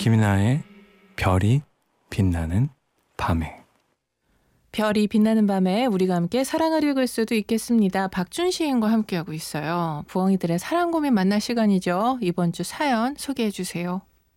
김이나의 별이 빛나는 밤에. 별이 빛나는 밤에 우리가 함께 사랑을 읽을 수도 있겠습니다. 박준 시인과 함께하고 있어요. 부엉이들의 사랑 고민 만날 시간이죠. 이번 주 사연 소개해 주세요.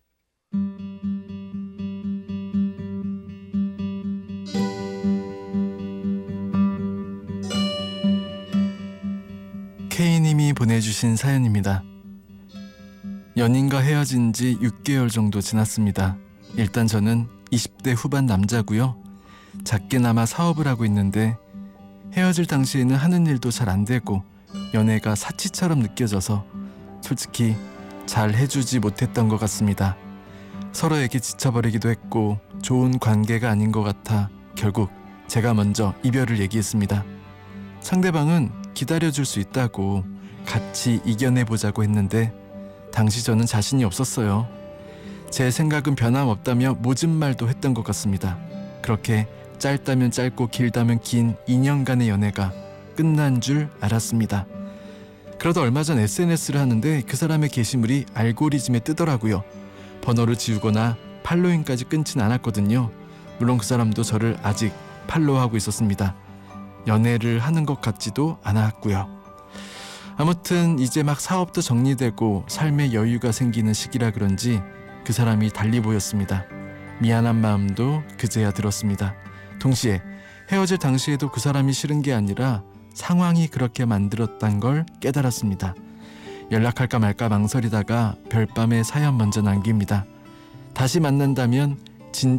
K님이 보내주신 사연입니다. 연인과 헤어진 지 6개월 정도 지났습니다. 일단 저는 20대 후반 남자고요. 작게나마 사업을 하고 있는데 헤어질 당시에는 하는 일도 잘 안 되고 연애가 사치처럼 느껴져서 솔직히 잘 해주지 못했던 것 같습니다. 서로에게 지쳐버리기도 했고 좋은 관계가 아닌 것 같아 결국 제가 먼저 이별을 얘기했습니다. 상대방은 기다려줄 수 있다고 같이 이겨내보자고 했는데 당시 저는 자신이 없었어요. 제 생각은 변함없다며 모진 말도 했던 것 같습니다. 그렇게 짧다면 짧고 길다면 긴 2년간의 연애가 끝난 줄 알았습니다. 그러다 얼마 전 SNS를 하는데 그 사람의 게시물이 알고리즘에 뜨더라고요. 번호를 지우거나 팔로잉까지 끊진 않았거든요. 물론 그 사람도 저를 아직 팔로우하고 있었습니다. 연애를 하는 것 같지도 않았고요. 아무튼 이제 막 사업도 정리되고 삶의 여유가 생기는 시기라 그런지 그 사람이 달리 보였습니다. 미안한 마음도 그제야 들었습니다. 동시에 헤어질 당시에도 그 사람이 싫은 게 아니라 상황이 그렇게 만들었단 걸 깨달았습니다. 연락할까 말까 망설이다가 별밤에 사연 먼저 남깁니다. 다시 만난다면